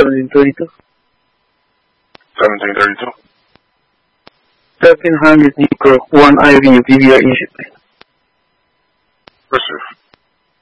1732. 1732. 1300 New York, 1 IV, PVR in shipping. Received.